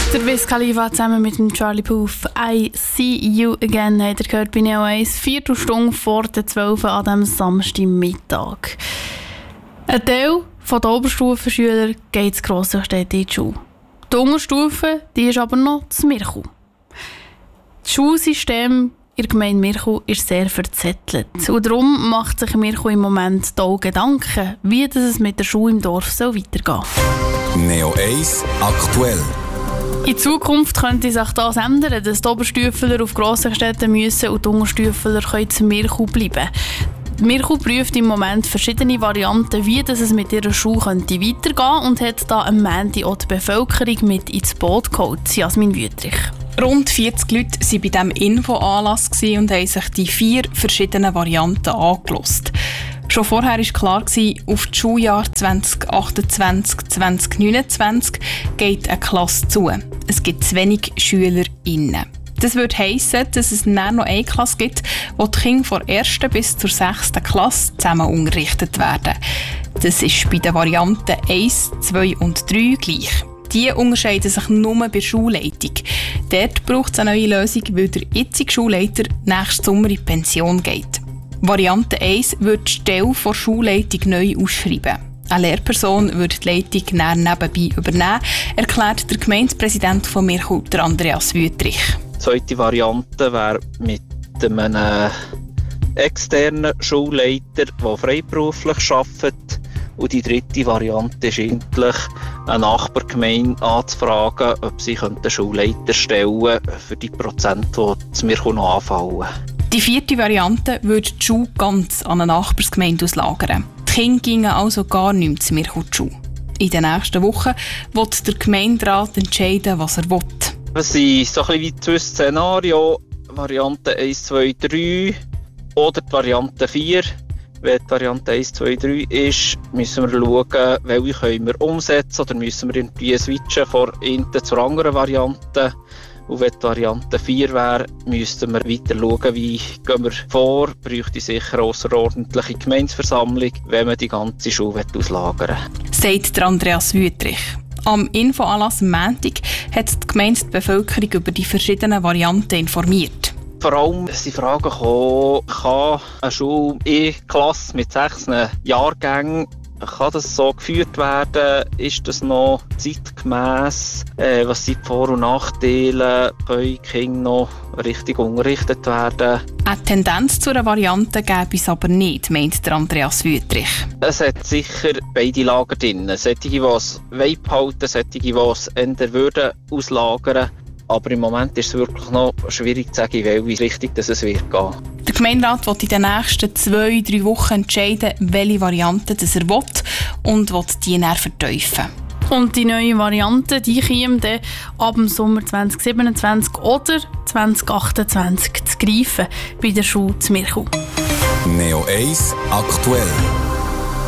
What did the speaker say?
Der Wiz Khalifa zusammen mit dem Charlie Puth. I see you again, hat er gehört bei Neo 1. 4 Stunden vor der 12 an diesem Samstagmittag. Ein Teil der Oberstufenschüler geht zu Grossachstädte in die Schule. Die Unterstufe die ist aber noch zu Mirchau. Das Schulsystem in der Gemeinde Mirchau ist sehr verzettelt. Und darum macht sich Mirchau im Moment da Gedanken, wie es mit der Schule im Dorf weitergehen soll. Neo 1 aktuell. In Zukunft könnte sich das ändern, dass die Oberstufler auf Grossachstädte müssen und die Unterstufler können zu Mirchau bleiben. Mirchau prüft im Moment verschiedene Varianten, wie es mit ihrer Schule könnte weitergehen und hat da am Montag auch die Bevölkerung mit ins Boot geholt. Jasmin Wüthrich. Rund 40 Leute waren bei diesem Infoanlass und haben sich die 4 verschiedenen Varianten angehört. Schon vorher war klar, auf das Schuljahr 2028/2029 geht eine Klasse zu. Es gibt zu wenig SchülerInnen. Das würde heissen, dass es dann noch eine Klasse gibt, wo die Kinder von der 1. bis zur 6. Klasse zusammen unterrichtet werden. Das ist bei den Varianten 1, 2 und 3 gleich. Die unterscheiden sich nur bei der Schulleitung. Dort braucht es eine neue Lösung, weil der jetzige Schulleiter nächsten Sommer in Pension geht. Variante 1 würde die Stelle der Schulleitung neu ausschreiben. Eine Lehrperson würde die Leitung nebenbei übernehmen, erklärt der Gemeindepräsident von Mirchau, Andreas Wüthrich. Die zweite Variante wäre mit einem externen Schulleiter, der freiberuflich arbeitet. Und die dritte Variante ist eigentlich, eine Nachbargemeinde anzufragen, ob sie einen Schulleiter stellen für die Prozente, die zu Mirchau noch anfallen. Die 4. Variante würde die Schule ganz an eine Nachbarsgemeinde auslagern. Die Kinder gingen also gar nicht mehr zu Mirchau zur Schule. In den nächsten Wochen wird der Gemeinderat entscheiden, was er will. Es sind so ein bisschen wie 2 Szenarien, Variante 1, 2, 3 oder die Variante 4. Wenn die Variante 1, 2, 3 ist, müssen wir schauen, welche können wir umsetzen oder müssen wir irgendwie switchen von einer zur anderen Variante. Und wenn die Variante 4 wäre, müssten wir weiter schauen, wie gehen wir vor. Bräuchte sicher eine ausserordentliche Gemeindeversammlung, wenn man die ganze Schule auslagern will. Sagt Andreas Wüthrich. Am Infoanlass am Montag hat die Gemeinde die Bevölkerung über die verschiedenen Varianten informiert. Vor allem sind Fragen gekommen, kann eine Schule E-Klasse mit 6 Jahrgängen, kann das so geführt werden? Ist das noch zeitgemäss? Was sind die Vor- und Nachteile? Können die Kinder noch richtig unterrichtet werden? Eine Tendenz zu einer Variante gäbe es aber nicht, meint Andreas Wüthrich. Es hat sicher beide Lager drin. Solche, die es behalten, solche, die es eher würden auslagern. Aber im Moment ist es wirklich noch schwierig zu sagen, in welche Richtung es wird gehen. Der Gemeinderat will in den nächsten 2-3 Wochen entscheiden, welche Variante er will und will die dann vertiefen. Und die neue Variante, die käme dann ab dem Sommer 2027 oder 2028 zu greifen bei der Schule zu Mirchau. Neo 1 aktuell.